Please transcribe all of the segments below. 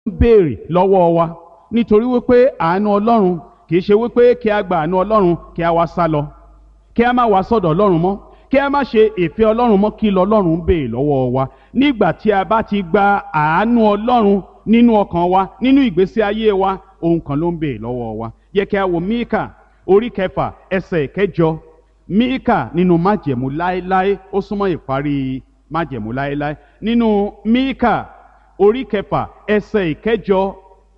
béèrè lọ́wọ́ wa nítorí wípé àánú Ọlọ́run kì í ṣe wípé kí a gba àánú Ọlọ́run kí a wá sá lọ, kí a má wá sọ́dọ̀ Ọlọ́run mọ́, kí a má ṣe ìfẹ́ Ọlọ́run mọ́, kí lọ́lọ́run ń béèrè lọ́wọ́ wa nígbà tí a bá ti gba àánú Ọlọ́run nínú ọkàn wa, nínú ìgbésí ayé wa, ohun kan ló ń béèrè lọ́wọ́ wa. Yẹ kí a wo Míkà orí 6 ẹsẹ̀ 8. Míkà nínú májẹ̀mú láéláé, ó súnmọ́ ìparí májẹ̀mú láéláé. Nínú Míkà orí 6 ẹsẹ̀ 8,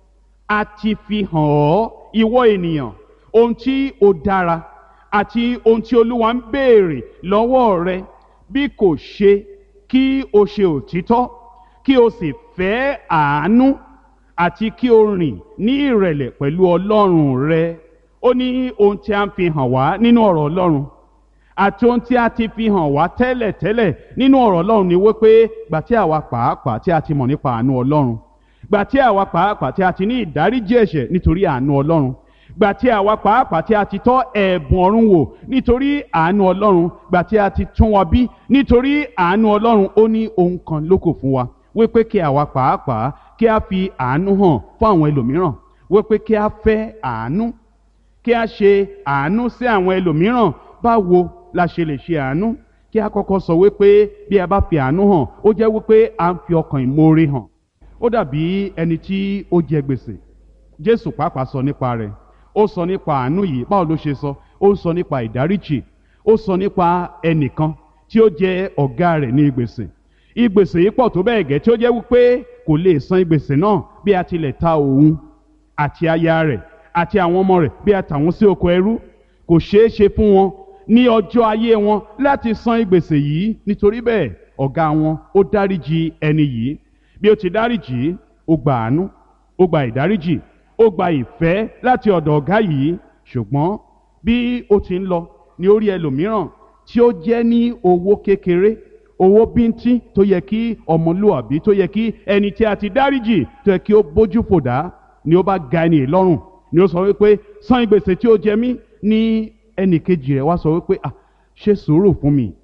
a ti fi hàn ọ́ ìwọ ènìyàn ohun tí ó dára àti ohun tí Olúwa ń béèrè lọ́wọ́ rẹ, bí kò ṣe kí o ṣe òtítọ́, kí o sì fẹ́ àánú, àti kí o rìn ní ìrẹ̀lẹ̀ pẹ̀lú Ọlọ́run rẹ. Ó ní ohun tí a ń fi hàn wá nínú ọ̀rọ̀ Ọlọ́run àti ohun tí a ti fi hàn wá tẹ́lẹ̀tẹ́lẹ̀ nínú ọ̀rọ̀ Ọlọ́run ni wípé gbà tí àwa pàápàá tí a ti mọ̀ nípa àánú Ọlọ́run, gbà tí àwa pàápàá tí a ti ní ìdáríjì ẹ̀ṣẹ̀ nítorí àánú Ọlọ́run, gbà tí àwa pàápàá tí a ti tọ́ ẹ̀bùn ọ̀run wò nítorí àánú Ọlọ́run, gbà tí a ti tún wa bí nítorí àánú Ọlọ́run. Ó ní ohun kan ló kù fún wa, wípé kí àwa pàápàá kí a fi àánú hàn fún àwọn ẹlòmíràn, wípé kí a fẹ́ àánú, kí a ṣe àánú sí àwọn ẹlòmíràn. Báwo la ṣe lè ṣe àánú? Kí a kọ́kọ́ sọ wípé bí a bá fi àánú hàn, ó jẹ́ wípé a ń fi ọkàn ìmoore hàn. Ó dàbí ẹni tí ó jẹ gbèsè. Jésù pàápàá sọ nípa rẹ̀. Ó sọ nípa àánú yìí. Báwo ló ṣe sọ? Ó sọ nípa ìdáríjì. Ó sọ nípa ẹnìkan tí ó jẹ ọ̀gá rẹ̀ ní gbèsè. Ìgbèsè yìí pọ̀ tó bẹ́ẹ̀ gẹ́ tí ó jẹ́ wípé kò lè san ìgbèsè náà bí a tilẹ̀ ta òun àti aya rẹ̀ àti àwọn ọmọ rẹ̀ bí a tà wọ́n sí oko ẹrú. Kò ṣeé ṣe fún wọn ní ọjọ́ ayé wọn láti san ìgbèsè yìí. Nítorí bẹ́ẹ̀ ọ̀gá wọn ó dáríjì ẹni yìí. Bí ó ti dáríjì, ó gba àánú, ó gba ìdáríjì, ó gba ìfẹ́ láti ọ̀dọ̀ ọ̀gá yìí. Ṣùgbọ́n bí ó ti ń lọ ní orí ẹlòmíràn tí ó jẹ́ ní owó kékeré, owó bíntín tó yẹ kí ọmọlúwàbí, tó yẹ kí ẹni tí a ti dáríjì tó yẹ kí ó bójú fò dá, ni ó bá ga ẹni lọ́rùn, ni ó sọ wípé san ìgbèsè tí ó jẹ mí. Ní ẹnì kejì rẹ̀ wá sọ wípé ṣe sùúrù fún mi,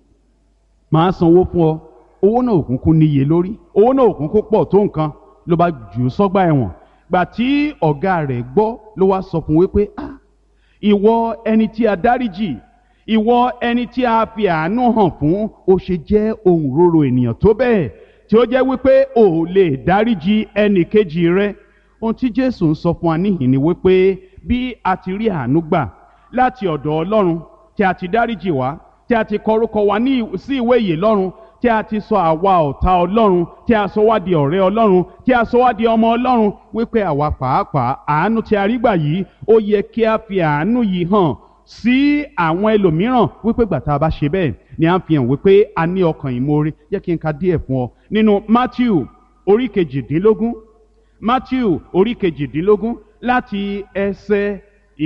màá sanwó fún ọ. Owó náà òkùnkùn níye lórí, owó náà òkùnkùn pọ̀ tó nǹkan, ló bá jù ú sọ́gbà ẹ̀wọ̀n. Gbà tí ọ̀gá rẹ̀ gbọ́, ló wá sọ fún wípé ìwọ ẹni tí a dáríjì, ìwọ ẹni tí a fi àánú hàn fún, ó ṣe jẹ́ ohun rorò ènìyàn tó bẹ́ẹ̀ tí ó jẹ́ wípé ò lè dáríjì ẹnì kejì rẹ̀. Ohun tí Jésù ń sọ fún wa níhìn ni wípé bí a ti rí àánú gbà láti ọ̀dọ̀ Ọlọ́run, tí a ti dáríjì wá, tí a ti kọ orúkọ wa sí ìwé ìyè lọ́run, tí a ti sọ àwa ọ̀tá Ọlọ́run, tí a sọ wá di ọ̀rẹ́ Ọlọ́run, tí a sọ wá di ọmọ Ọlọ́run, wípé àwa pàápàá àánú tí a rí gbà yìí, ó yẹ kí a fi àánú yìí hàn sí àwọn ẹlòmíràn. Wípé gbà tá a bá ṣe bẹ́ẹ̀ ni a ń fi hàn wípé a ní ọkàn ìmoore. Jẹ́ kí n ka díẹ̀ fún ọ nínú Mátíù orí 18. Mátíù orí 18 láti ẹsẹ̀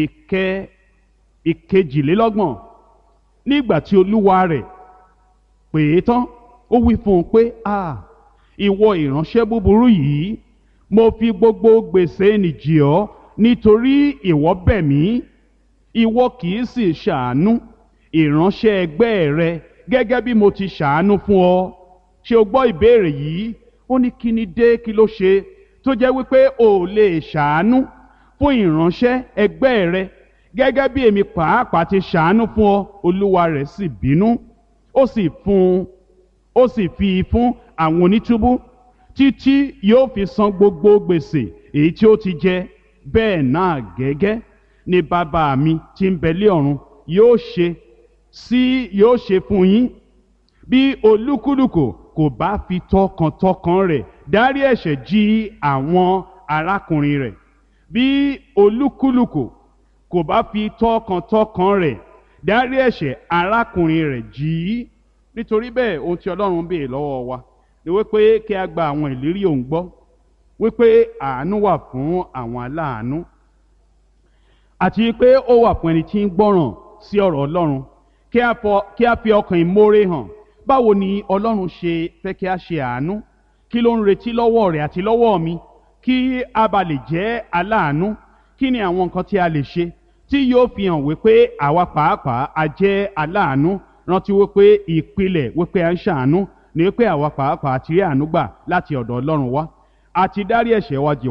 22. Nígbà tí olúwa rẹ̀ pè é tán, ó wí fún un pé ìwọ ìránṣẹ́ búburú yìí, mo fi gbogbo gbèsè nì jì ọ́ nítorí ìwọ bẹ̀ mí. Ìwọ kì í sì ṣàánú ìránṣẹ́ ẹgbẹ́ rẹ gẹ́gẹ́ bí mo ti ṣàánú fún ọ. Ṣé o gbọ́ ìbéèrè yìí? Ó ní kí ni dé, kí ló ṣe tó jẹ́ wípé o ò lè ṣàánú fún ìránṣẹ́ ẹgbẹ́ rẹ gẹ́gẹ́ bí èmi pàápàá ti ṣàánú fún ọ? Olúwa rẹ̀ sì bínú, ó sì fi fún àwọn onítúbú títí yóò fi san gbogbo gbèsè èyí tí ó ti jẹ. Bẹ́ẹ̀ náà gẹ́gẹ́ ni bàbá mi tí ń bẹ lé ọ̀run yóò ṣe fún yín, bí olúkúlùkù kò bá fi tọkàntọkàn rẹ̀ dárí ẹ̀ṣẹ̀ jì àwọn arákùnrin rẹ̀. Bí olúkúlùkù kò bá fi tọkàntọkàn rẹ̀ dárí ẹ̀ṣẹ̀ arákùnrin rẹ̀ jì í. Nítorí bẹ́ẹ̀ ohun tí Ọlọ́run béèrè lọ́wọ́ wa ni wípé kí a gba àwọn ìlérí òun gbọ́, wípé àánú wà fún àwọn aláàánú, àti pé ó wà fún ẹni tí ń gbọ́ràn sí ọ̀rọ̀ Ọlọ́run. Kí a fi ọkàn ìmoore hàn. Báwo ni Ọlọ́run ṣe fẹ́ kí a ṣe àánú? Kí ló ń retí lọ́wọ́ rẹ̀ àti lọ́wọ́ mi kí a bá lè jẹ́ aláàánú? Kí ni àwọn nǹkan tí a lè ṣe tí yóò fi hàn wípé àwa pàápàá a jẹ́ aláàánú? Rántí wípé ìpìlẹ̀ wípé a ń ṣàánú ni wípé àwa pàápàá ti rí àánú gbà láti ọ̀dọ̀ Ọlọ́run wá, àti dárí ẹ̀ṣẹ̀ wa jì